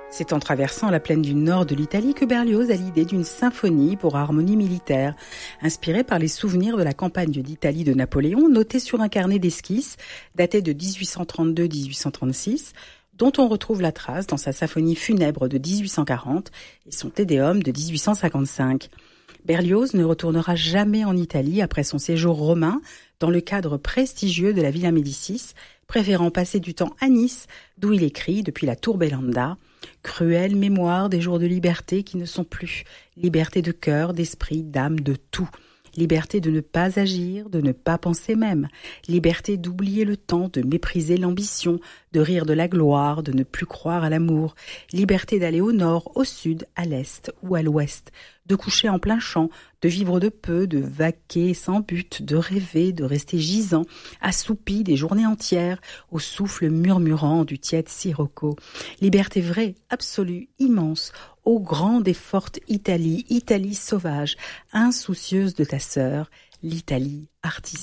C'est en traversant la plaine du nord de l'Italie que Berlioz a l'idée d'une symphonie pour harmonie militaire, inspirée par les souvenirs de la campagne d'Italie de Napoléon, notés sur un carnet d'esquisses daté de 1832-1836, dont on retrouve la trace dans sa symphonie funèbre de 1840 et son Tédéum de 1855. Berlioz ne retournera jamais en Italie après son séjour romain dans le cadre prestigieux de la Villa Médicis, préférant passer du temps à Nice, d'où il écrit depuis la Tour Belanda « Cruelle mémoire des jours de liberté qui ne sont plus, liberté de cœur, d'esprit, d'âme, de tout ». Liberté de ne pas agir, de ne pas penser même. Liberté d'oublier le temps, de mépriser l'ambition, de rire de la gloire, de ne plus croire à l'amour. Liberté d'aller au nord, au sud, à l'est ou à l'ouest. De coucher en plein champ, de vivre de peu, de vaquer sans but, de rêver, de rester gisant, assoupi des journées entières, au souffle murmurant du tiède sirocco. Liberté vraie, absolue, immense, ô grande et forte Italie, Italie sauvage, insoucieuse de ta sœur, l'Italie artistique.